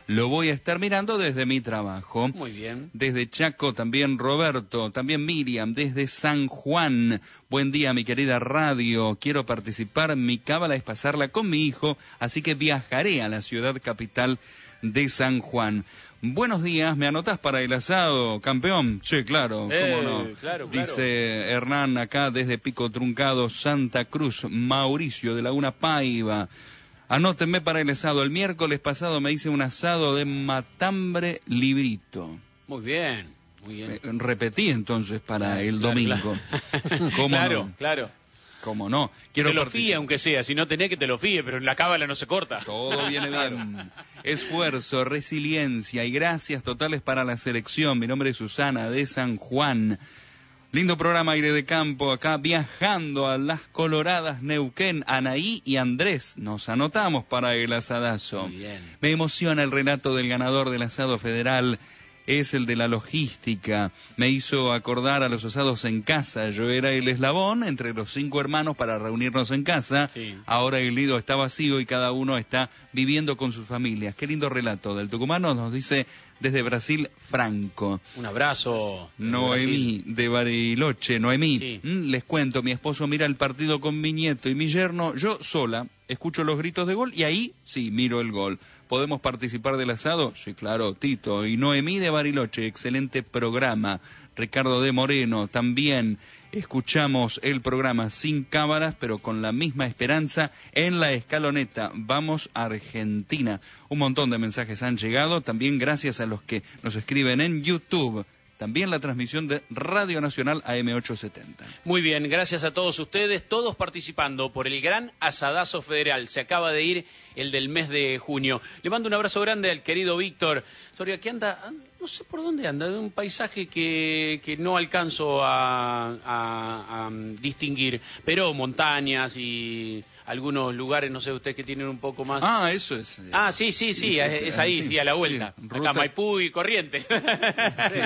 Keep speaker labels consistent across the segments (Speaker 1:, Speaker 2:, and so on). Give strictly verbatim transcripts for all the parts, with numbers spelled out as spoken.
Speaker 1: lo voy a estar mirando desde mi trabajo.
Speaker 2: Muy bien.
Speaker 1: Desde Chaco también Roberto, también Miriam, desde San Juan. Buen día, mi querida radio. Quiero participar. Mi cábala es pasarla con mi hijo, así que viajaré a la ciudad capital de San Juan. Buenos días, ¿me anotás para el asado, campeón? Sí, claro,
Speaker 2: eh,
Speaker 1: cómo no.
Speaker 2: Claro, claro.
Speaker 1: Dice Hernán acá desde Pico Truncado, Santa Cruz, Mauricio de Laguna Paiva. Anótenme para el asado. El miércoles pasado me hice un asado de matambre librito.
Speaker 2: Muy bien, muy bien.
Speaker 1: Eh, repetí entonces para
Speaker 2: claro,
Speaker 1: el
Speaker 2: claro,
Speaker 1: domingo.
Speaker 2: Claro,
Speaker 1: ¿Cómo
Speaker 2: claro.
Speaker 1: no?
Speaker 2: claro.
Speaker 1: ¿Cómo no? Quiero
Speaker 2: que lo
Speaker 1: participar.
Speaker 2: fíe, aunque sea. Si no tenés, que te lo fíe, pero en la cábala no se corta.
Speaker 1: Todo viene bien. Esfuerzo, resiliencia y gracias totales para la selección. Mi nombre es Susana de San Juan. Lindo programa Aire de Campo acá, viajando a las Coloradas, Neuquén. Anaí y Andrés, nos anotamos para el asadazo.
Speaker 2: Muy bien.
Speaker 1: Me emociona el relato del ganador del asado federal. Es el de la logística. Me hizo acordar a los asados en casa. Yo era el eslabón entre los cinco hermanos para reunirnos en casa.
Speaker 2: Sí.
Speaker 1: Ahora el nido está vacío y cada uno está viviendo con sus familias. Qué lindo relato del tucumano, nos dice desde Brasil, Franco.
Speaker 2: Un abrazo.
Speaker 1: Noemí de Bariloche. Noemí,
Speaker 2: Sí.
Speaker 1: mm, les cuento, mi esposo mira el partido con mi nieto y mi yerno. Yo sola escucho los gritos de gol y ahí sí miro el gol. ¿Podemos participar del asado? Sí, claro, Tito. Y Noemí de Bariloche, excelente programa. Ricardo de Moreno, también escuchamos el programa sin cámaras, pero con la misma esperanza en la escaloneta. Vamos a Argentina. Un montón de mensajes han llegado, también gracias a los que nos escriben en YouTube. También la transmisión de Radio Nacional A M ochocientos setenta.
Speaker 2: Muy bien, gracias a todos ustedes, todos participando por el gran asadazo federal. Se acaba de ir el del mes de junio. Le mando un abrazo grande al querido Víctor Soria, que anda, no sé por dónde anda, de un paisaje que, que no alcanzo a, a, a distinguir, pero montañas y algunos lugares, no sé, ustedes que tienen un poco más...
Speaker 1: Ah, eso es. Eh,
Speaker 2: ah, sí, sí, sí, es, es ahí, sí, a la vuelta.
Speaker 1: Sí,
Speaker 2: Acá
Speaker 1: ruta...
Speaker 2: Maipú y Corrientes.
Speaker 1: Sí,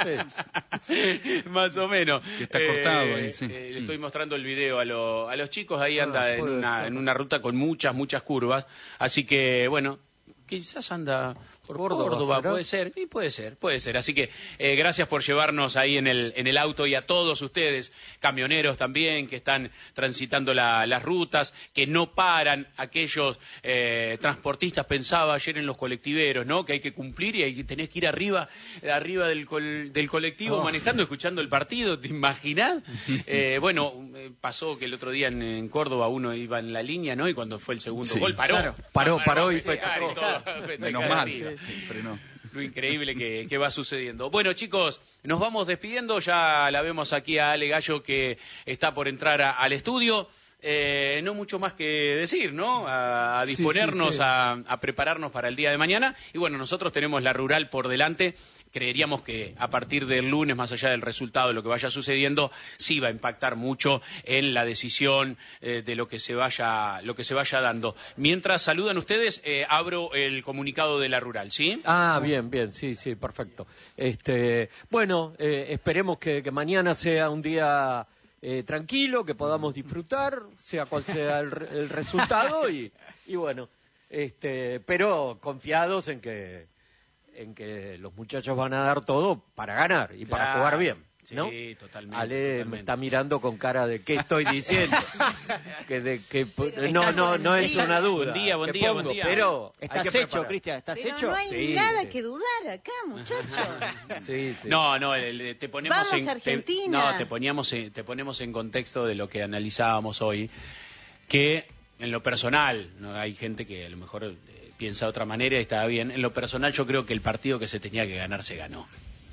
Speaker 1: sí,
Speaker 2: sí. Más o menos.
Speaker 1: Que está cortado
Speaker 2: eh,
Speaker 1: ahí, sí.
Speaker 2: Eh, le estoy mostrando el video a, lo, a los chicos, ahí anda ah, en, una, en una ruta con muchas, muchas curvas. Así que, bueno, quizás anda... por Córdoba, Córdoba puede ser, y puede ser, puede ser. Así que eh, gracias por llevarnos ahí en el en el auto y a todos ustedes, camioneros también, que están transitando la, las rutas, que no paran, aquellos eh, transportistas, pensaba ayer en los colectiveros, ¿no? Que hay que cumplir y hay que tenés que ir arriba, arriba del, col, del colectivo, oh. manejando, escuchando el partido, ¿te imaginás? eh, bueno, pasó que el otro día en, en Córdoba uno iba en la línea, ¿no? Y cuando fue el segundo
Speaker 1: sí,
Speaker 2: gol, paró.
Speaker 3: Claro, paró, paró y
Speaker 2: fue
Speaker 3: fue
Speaker 1: menos mal. Sí.
Speaker 2: Frenó. Lo increíble que, que va sucediendo. Bueno, chicos, nos vamos despidiendo. Ya la vemos aquí a Ale Gallo, que está por entrar a, al estudio. Eh, no mucho más que decir, ¿no? A, a disponernos, sí, sí, sí. A, a prepararnos para el día de mañana. Y bueno, nosotros tenemos la rural por delante. Creeríamos que a partir del lunes, más allá del resultado de lo que vaya sucediendo, sí va a impactar mucho en la decisión eh, de lo que se vaya, lo que se vaya dando. Mientras saludan ustedes, eh, abro el comunicado de la rural, ¿sí?
Speaker 3: Ah, bien, bien, sí, sí, perfecto. Este, bueno, eh, esperemos que, que mañana sea un día eh, tranquilo, que podamos disfrutar, sea cual sea el, el resultado y, y bueno, este, pero confiados en que en que los muchachos van a dar todo para ganar y claro, para jugar bien, ¿no?
Speaker 2: Sí, totalmente.
Speaker 3: Ale
Speaker 2: totalmente.
Speaker 3: me está mirando con cara de ¿qué estoy diciendo? que de que no no no es una duda.
Speaker 2: Buen día, buen día,
Speaker 3: pongo,
Speaker 2: buen día.
Speaker 3: Pero
Speaker 4: estás hecho, Cristian, estás
Speaker 5: pero
Speaker 4: hecho.
Speaker 5: No hay
Speaker 3: sí,
Speaker 5: nada
Speaker 3: sí.
Speaker 5: que dudar acá, muchachos.
Speaker 3: sí, sí.
Speaker 2: No, no, te ponemos
Speaker 5: Vamos
Speaker 2: en
Speaker 5: a Argentina.
Speaker 2: Te, no, te poníamos en, te ponemos en contexto de lo que analizábamos hoy, que en lo personal, no hay gente que a lo mejor piensa de otra manera y está bien. En lo personal yo creo que el partido que se tenía que ganar se ganó.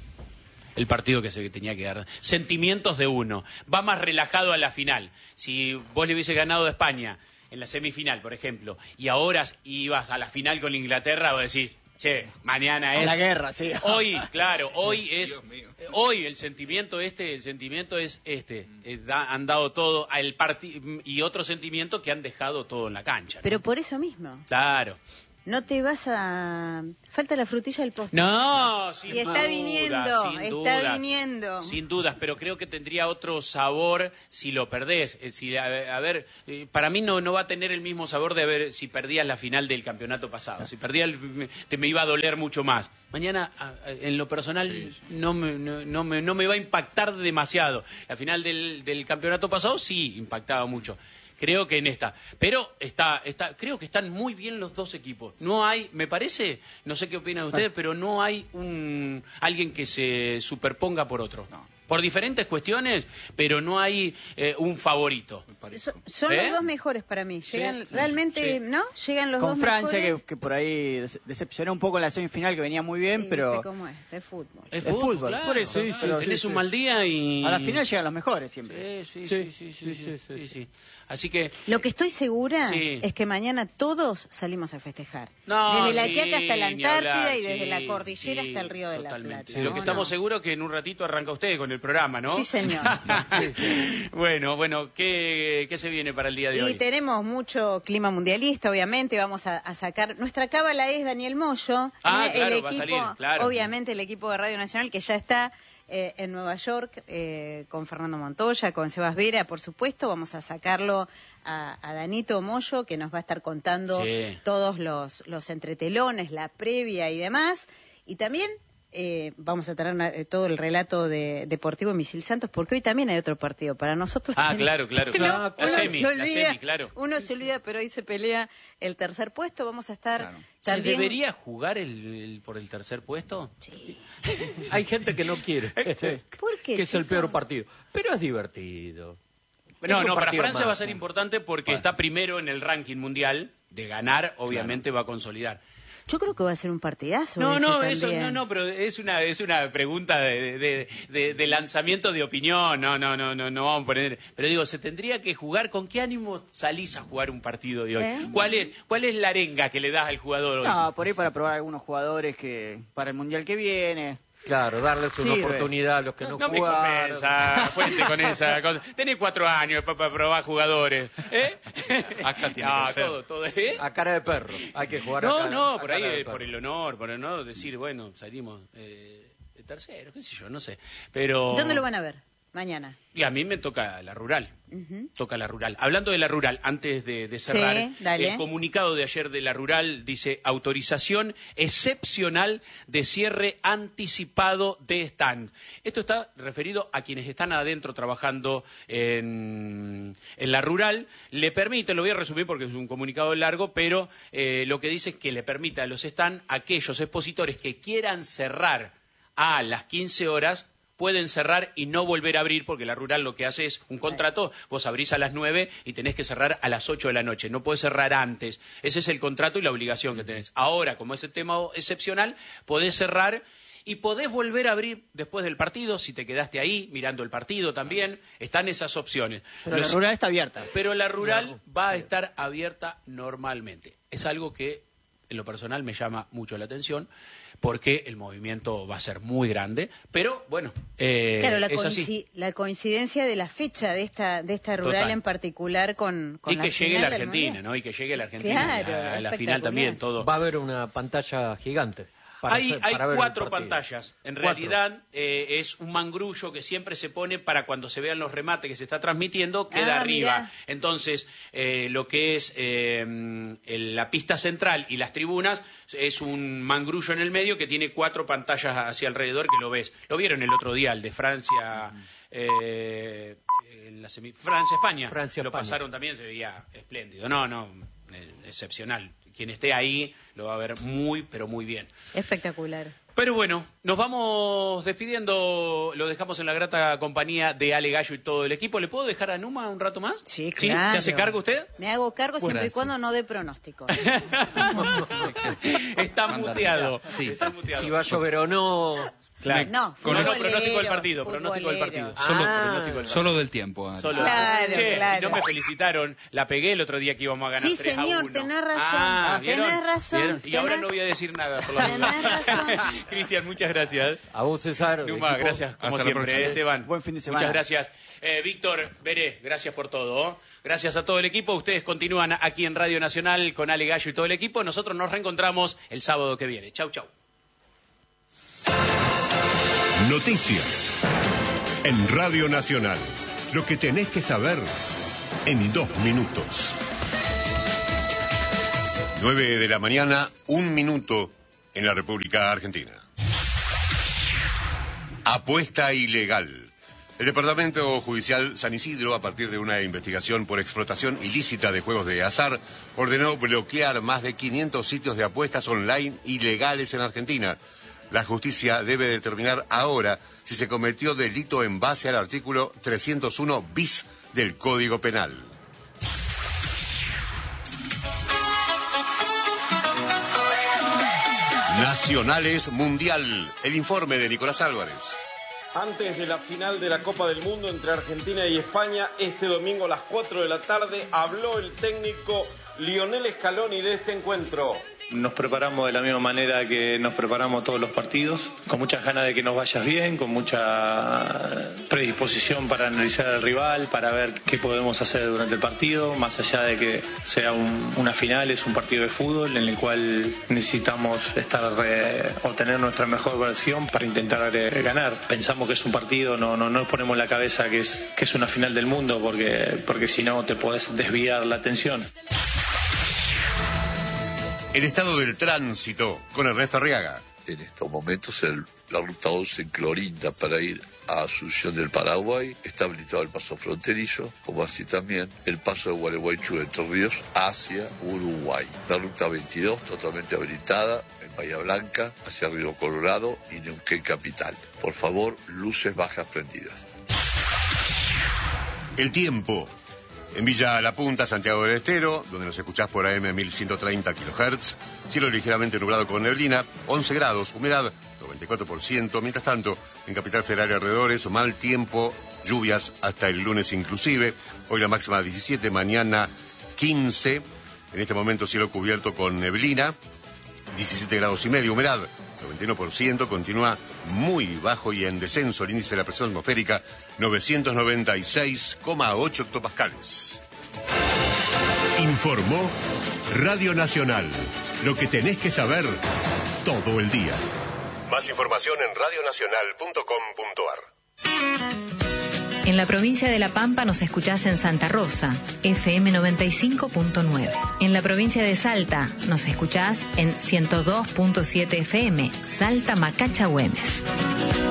Speaker 2: El partido que se tenía que ganar. Sentimientos de uno. Va más relajado a la final. Si vos le hubiese ganado a España en la semifinal, por ejemplo, y ahora ibas a la final con Inglaterra, vos decís, che, mañana es...
Speaker 4: La guerra, sí.
Speaker 2: Hoy, claro, hoy es... Hoy el sentimiento este, el sentimiento es este. Es da, han dado todo al partido y otro sentimiento que han dejado todo en la cancha, ¿no?
Speaker 5: Pero por eso mismo.
Speaker 2: Claro.
Speaker 5: no te vas a... Falta la frutilla del postre.
Speaker 2: No, sin
Speaker 5: Y está
Speaker 2: duda,
Speaker 5: viniendo,
Speaker 2: sin
Speaker 5: está
Speaker 2: duda,
Speaker 5: viniendo.
Speaker 2: Sin dudas, pero creo que tendría otro sabor si lo perdés. Eh, Si, a, a ver, eh, para mí no, no va a tener el mismo sabor de haber si perdías la final del campeonato pasado. Si perdías, el- te me iba a doler mucho más. Mañana, a- a- en lo personal,
Speaker 1: Sí, sí.
Speaker 2: No, me, no, no me, no me va a impactar demasiado. La final del, del campeonato pasado sí impactaba mucho. Creo que en esta. Pero está, está, creo que están muy bien los dos equipos. No hay, me parece, no sé qué opinan ustedes, pero no hay un alguien que se superponga por otro.
Speaker 1: No.
Speaker 2: Por diferentes cuestiones, pero no hay eh, un favorito.
Speaker 1: Me parece.
Speaker 5: So- son
Speaker 2: ¿Eh?
Speaker 5: los dos mejores para mí. Llegan
Speaker 2: Sí,
Speaker 5: realmente,
Speaker 2: sí.
Speaker 5: ¿no? Llegan los
Speaker 4: Con
Speaker 5: dos
Speaker 4: Francia, que,
Speaker 5: mejores.
Speaker 4: que por ahí dece- decepcionó un poco en la semifinal, que venía muy bien,
Speaker 5: Sí,
Speaker 4: pero
Speaker 5: ¿viste cómo es? Es fútbol.
Speaker 2: Es
Speaker 4: Es fútbol,
Speaker 2: claro,
Speaker 4: por eso,
Speaker 2: claro.
Speaker 4: sí, sí,
Speaker 2: Tenés
Speaker 4: sí,
Speaker 2: un
Speaker 4: sí.
Speaker 2: mal día y...
Speaker 4: a la final llegan los mejores siempre.
Speaker 2: Sí, sí, sí, sí, sí, sí, sí, sí. Así que...
Speaker 5: Lo que estoy segura
Speaker 2: Sí.
Speaker 5: es que mañana todos salimos a festejar.
Speaker 2: No,
Speaker 5: desde la
Speaker 2: sí,
Speaker 5: Quiaca hasta la
Speaker 2: ni
Speaker 5: Antártida
Speaker 2: hablar,
Speaker 5: y desde
Speaker 2: sí,
Speaker 5: la cordillera
Speaker 2: sí,
Speaker 5: hasta el Río de la
Speaker 2: totalmente.
Speaker 5: Plata.
Speaker 2: Lo que
Speaker 5: No,
Speaker 2: estamos
Speaker 5: no.
Speaker 2: seguros que en un ratito arranca usted con el programa, ¿no?
Speaker 5: Sí, señor.
Speaker 2: Bueno, bueno, ¿qué, ¿qué se viene para el día de
Speaker 5: Y
Speaker 2: hoy?
Speaker 5: tenemos mucho clima mundialista, obviamente. Vamos a, a sacar. Nuestra cábala es Daniel Moyo.
Speaker 2: Ah,
Speaker 5: el
Speaker 2: claro,
Speaker 5: equipo,
Speaker 2: va a salir, claro.
Speaker 5: Obviamente, el equipo de Radio Nacional que ya está eh, en Nueva York eh, con Fernando Montoya, con Sebas Vera, por supuesto. Vamos a sacarlo a, a Danito Moyo, que nos va a estar contando
Speaker 2: Sí.
Speaker 5: todos los, los entretelones, la previa y demás. Y también. Eh, vamos a tener eh, todo el relato de Deportivo en Misil Santos, porque hoy también hay otro partido. Para nosotros
Speaker 2: Ah,
Speaker 5: también-
Speaker 2: claro, claro,
Speaker 5: No,
Speaker 2: claro. La
Speaker 5: uno
Speaker 2: semi,
Speaker 5: se
Speaker 2: la
Speaker 5: olvida,
Speaker 2: semi, claro.
Speaker 5: Uno se olvida, pero hoí se pelea el tercer puesto. Vamos a estar
Speaker 1: Claro.
Speaker 2: ¿Se
Speaker 5: también...
Speaker 2: debería jugar el, el- por el tercer puesto?
Speaker 5: Sí.
Speaker 3: Hay gente que no quiere.
Speaker 5: ¿Por qué,
Speaker 3: Que es el
Speaker 5: chicos?
Speaker 3: peor partido. Pero es divertido. Es
Speaker 2: No,
Speaker 3: un
Speaker 2: no, para
Speaker 3: partido
Speaker 2: Francia
Speaker 3: más,
Speaker 2: va a ser
Speaker 3: ¿no?
Speaker 2: importante porque está primero en el ranking mundial. De ganar, obviamente va a consolidar.
Speaker 5: Yo creo que va a ser un partidazo.
Speaker 2: No,
Speaker 5: ese
Speaker 2: no, eso,
Speaker 5: también.
Speaker 2: no, no, pero es una, es una pregunta de, de, de- de lanzamiento de opinión. No, no, no, no, no vamos a poner. Pero digo, se tendría que jugar. ¿Con qué ánimo salís a jugar un partido de hoy?
Speaker 5: ¿Eh?
Speaker 2: ¿Cuál es, cuál es la arenga que le das al jugador hoy?
Speaker 4: No, por ahí para probar algunos jugadores que para el mundial que viene.
Speaker 3: Claro, darles una
Speaker 4: Sirve.
Speaker 3: oportunidad a los que no,
Speaker 2: No me
Speaker 3: jugaron.
Speaker 2: convenza, fuente con esa cosa. Tenés cuatro años para probar jugadores. ¿Eh?
Speaker 1: Acá tiene
Speaker 2: no,
Speaker 1: que ser.
Speaker 2: todo, todo, ¿eh?
Speaker 3: A cara de perro. Hay que jugar a
Speaker 2: No,
Speaker 3: cara-
Speaker 2: no,
Speaker 3: a
Speaker 2: por
Speaker 3: cara
Speaker 2: ahí
Speaker 3: de
Speaker 2: es
Speaker 3: perro.
Speaker 2: por el honor, por el honor, decir, bueno, salimos eh, de tercero, qué sé yo, no sé. Pero...
Speaker 5: ¿Dónde lo van a ver? Mañana.
Speaker 2: Y a mí me toca la rural.
Speaker 5: Ujú.
Speaker 2: Toca la rural. Hablando de la rural, antes de, de cerrar,
Speaker 5: Sí, dale.
Speaker 2: el comunicado de ayer de la rural dice autorización excepcional de cierre anticipado de stand. Esto está referido a quienes están adentro trabajando en, en la rural. Le permite, lo voy a resumir porque es un comunicado largo, pero eh, lo que dice es que le permite a los stand, a aquellos expositores que quieran cerrar a las quince horas, pueden cerrar y no volver a abrir, porque la rural lo que hace es un contrato, vos abrís a las nueve y tenés que cerrar a las ocho de la noche, no podés cerrar antes. Ese es el contrato y la obligación que tenés. Ahora, como es el tema excepcional, podés cerrar y podés volver a abrir después del partido, si te quedaste ahí mirando el partido también, están esas opciones.
Speaker 4: Pero
Speaker 2: Los-
Speaker 4: la rural está abierta.
Speaker 2: pero la rural va a estar abierta normalmente. Es algo que en lo personal me llama mucho la atención porque el movimiento va a ser muy grande, pero bueno, eh,
Speaker 5: Claro, la,
Speaker 2: es así.
Speaker 5: coinci- la coincidencia de la fecha de esta de esta rural
Speaker 2: Total.
Speaker 5: en particular con, con
Speaker 2: Y que llegue la
Speaker 5: final del
Speaker 2: Argentina,
Speaker 5: Mundial.
Speaker 2: ¿no? Y que llegue la Argentina
Speaker 5: Claro,
Speaker 2: a la, a la final
Speaker 5: espectacular.
Speaker 2: también, todo.
Speaker 3: Va a haber una pantalla gigante. para
Speaker 2: Hay,
Speaker 3: hacer-
Speaker 2: hay
Speaker 3: para ver el
Speaker 2: cuatro
Speaker 3: partido.
Speaker 2: pantallas. En
Speaker 3: Cuatro.
Speaker 2: realidad eh, es un mangrullo que siempre se pone para cuando se vean los remates que se está transmitiendo, queda
Speaker 5: Ah,
Speaker 2: arriba.
Speaker 5: mirá.
Speaker 2: Entonces, eh, lo que es eh, el- la pista central y las tribunas es un mangrullo en el medio que tiene cuatro pantallas hacia alrededor que lo ves. Lo vieron el otro día, el de Francia... eh, en la semi- Francia-España.
Speaker 3: Francia,
Speaker 2: lo
Speaker 3: España.
Speaker 2: pasaron también, se veía espléndido. No, no, eh, excepcional. Quien esté ahí lo va a ver muy, pero muy bien.
Speaker 5: Espectacular.
Speaker 2: Pero bueno, nos vamos despidiendo, lo dejamos en la grata compañía de Ale Gallo y todo el equipo. ¿Le puedo dejar a Numa un rato más?
Speaker 5: Sí, claro.
Speaker 2: ¿Se hace cargo usted?
Speaker 5: Me hago cargo siempre
Speaker 1: Gracias.
Speaker 5: y cuando no dé pronóstico.
Speaker 2: Está
Speaker 1: Mandar.
Speaker 2: muteado.
Speaker 1: Sí,
Speaker 2: Está
Speaker 1: sí, sí.
Speaker 2: muteado.
Speaker 3: Si va a llover o no.
Speaker 2: Claro.
Speaker 5: No,
Speaker 2: Con no, no,
Speaker 5: futbolero,
Speaker 2: pronóstico del partido, pronóstico del partido.
Speaker 5: futbolero.
Speaker 1: Solo,
Speaker 3: Ah.
Speaker 2: pronóstico del
Speaker 1: solo del tiempo. Ari.
Speaker 2: Solo.
Speaker 5: Claro,
Speaker 2: Che,
Speaker 5: claro.
Speaker 2: no me felicitaron. La pegué el otro día que íbamos a ganar
Speaker 5: Sí,
Speaker 2: tres a
Speaker 5: señor,
Speaker 2: uno.
Speaker 5: tenés razón.
Speaker 2: Ah, ¿vieron?
Speaker 5: Tenés razón,
Speaker 2: ¿Vieron? Y ahora
Speaker 5: tenés-
Speaker 2: no voy a decir nada. Por la duda.
Speaker 5: Tenés razón.
Speaker 2: Cristian, muchas gracias.
Speaker 3: A vos, César.
Speaker 2: Numa,
Speaker 3: equipo.
Speaker 2: gracias, como
Speaker 1: Hasta la
Speaker 2: siempre.
Speaker 1: próxima.
Speaker 2: Esteban,
Speaker 4: Buen fin de semana.
Speaker 2: muchas gracias. Eh, Víctor, Veré, gracias por todo. Gracias a todo el equipo. Ustedes continúan aquí en Radio Nacional con Ale Gallo y todo el equipo. Nosotros nos reencontramos el sábado que viene. Chau, chau.
Speaker 6: Noticias en Radio Nacional. Lo que tenés que saber en dos minutos. Nueve de la mañana, un minuto en la República Argentina. Apuesta ilegal. El Departamento Judicial San Isidro, a partir de una investigación por explotación ilícita de juegos de azar, ordenó bloquear más de quinientos sitios de apuestas online ilegales en Argentina. La justicia debe determinar ahora si se cometió delito en base al artículo trescientos uno bis del Código Penal. Nacionales Mundial. El informe de Nicolás Álvarez.
Speaker 7: Antes de la final de la Copa del Mundo entre Argentina y España, este domingo a las cuatro de la tarde, habló el técnico Lionel Scaloni de este encuentro.
Speaker 8: Nos preparamos de la misma manera que nos preparamos todos los partidos, con muchas ganas de que nos vaya bien, con mucha predisposición para analizar al rival, para ver qué podemos hacer durante el partido, más allá de que sea un, una final, es un partido de fútbol en el cual necesitamos estar eh, obtener nuestra mejor versión para intentar eh, ganar. Pensamos que es un partido, no, no, no nos ponemos en la cabeza que es, que es una final del mundo, porque, porque si no te podés desviar la atención.
Speaker 6: El estado del tránsito con Ernesto Arriaga.
Speaker 9: En estos momentos el, la ruta once en Clorinda para ir a Asunción del Paraguay está habilitado el paso fronterizo, como así también el paso de Gualeguaychú de Entre Ríos hacia Uruguay. La ruta veintidós totalmente habilitada en Bahía Blanca hacia Río Colorado y Neuquén Capital. Por favor, luces bajas prendidas.
Speaker 6: El tiempo. En Villa La Punta, Santiago del Estero, donde nos escuchás por A M mil ciento treinta kilohertz, cielo ligeramente nublado con neblina, once grados, humedad noventa y cuatro por ciento. Mientras tanto, en Capital Federal y alrededores, mal tiempo, lluvias hasta el lunes inclusive. Hoy la máxima diecisiete, mañana quince. En este momento cielo cubierto con neblina, diecisiete grados y medio, humedad noventa y uno por ciento, continúa muy bajo y en descenso el índice de la presión atmosférica, novecientos noventa y seis coma ocho hectopascales. Informó Radio Nacional. Lo que tenés que saber todo el día. Más información en radio nacional punto com punto ar.
Speaker 10: En la provincia de La Pampa nos escuchás en Santa Rosa, F M noventa y cinco punto nueve. En la provincia de Salta nos escuchás en ciento dos punto siete F M, Salta Macacha Güemes.